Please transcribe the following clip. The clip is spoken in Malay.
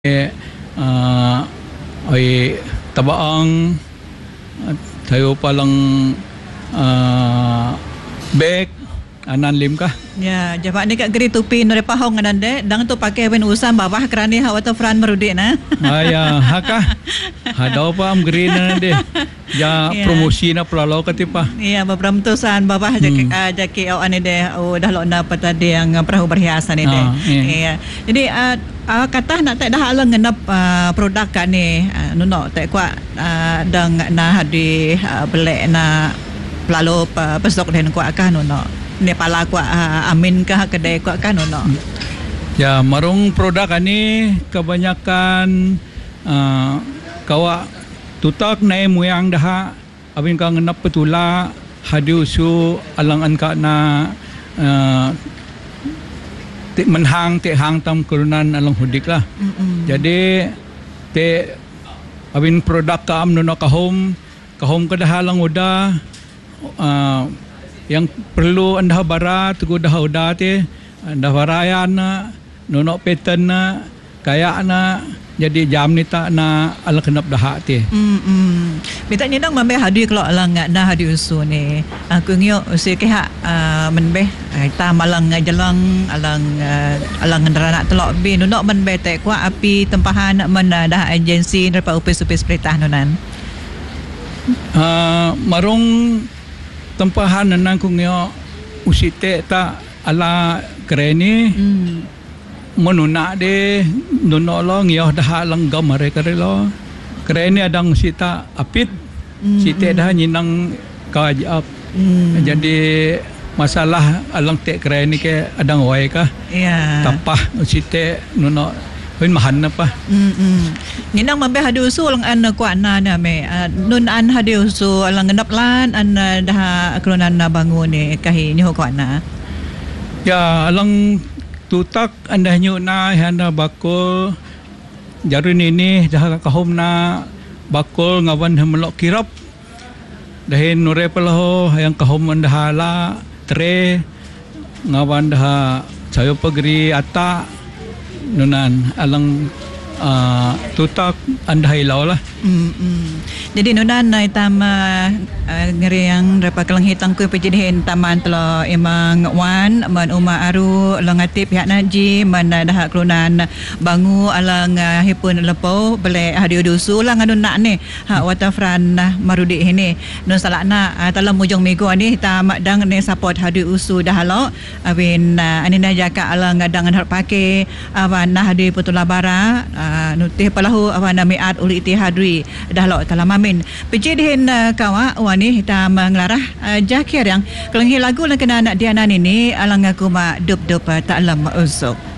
uh, ay tabaang tayo palang bek anan lim ka ya jaba ni kat geri tupi no repahong anande dang tu pakai wen usam bawah kerani ha wato fran merudi na aya haka hadaw pa am green na de ya promosi na pelalo katipa iya babram tu san bawah jaki au ane de dah lo na patade yang perahu berhiasan ni de iya jadi kata nak tak dah alang ngenap produk kan ni nuno tak kuat dang na hadi belek na pelalo pesok den kuat kan nuno ni pala kuat amin kah kedai kuat kan nuno ya marung produk ani kebanyakan kawa tutak na muyang dah abin ka ngenap petula hadi usu alang ka na ti menhang ti hang tam kerunan alang hudik lah. Jadi ti abin produk ka am nuno kahom ka dah alang udah yang perlu anda bara tu dah udah ti anda barayan na nuno pattern na kaya na jadi jam ni tak na alang kenap dah ti. Minta ni nang mambe hadi kalau alang na hadi usu ni. Aku ngio usi ke hak menbe ta malang jalang alang nderana telok bi nuno menbe tak kuat api tempahan men dah agensi depa upis perintah nunan. Marung tempahan nan ku ngio usi te ta ala kreni menuna de nuno lo ngio dah langgam mereka lo kreni adang sita apit sita dah nyinang kajap jadi masalah alang te kreni ke adang wai ka tapah sita nuno hin mahan apa ninang mambe hadi usu lang an kuat na me nun an hadi usu alang ngenap lan an dah kelunan na bangun ni kahi nyo kuat na ya alang tutak anda nyu na handa bakul jarun ini dah kahom na bakul ngawan melok kirap dahin nure pelaho yang kahom anda hala tre ngawan dah sayo pagri ata nunan alang tutak anda hilau lah. Jadi nunan na itama ngeri yang dapat kelang hitang ku pejadian taman telo emang wan man uma aru langati pihak naji man dah kelunan bangu alang hipun lepo bele hadi dusu lang anu nak ni hak watafran marudi ini nun salakna dalam mujung minggu ni kita dang ni support hadi usu dah lo awin anina jaka alang ngadang harap pakai awan hadi putula bara nutih palahu awan miat uli itihadri dah lo talamamin pejadian kawa wani kita mengelarah jakir yang kelenghi lagu nak kena anak diana ini alang aku mak dup tak lama usuk.